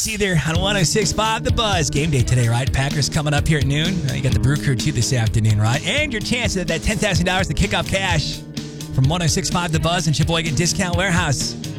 See there on 106.5 The Buzz. Game day today, right? Packers coming up here at noon. You got the Brew Crew too this afternoon, right? And your chance at that $10,000 to kick off cash from 106.5 The Buzz and Sheboygan Discount Warehouse.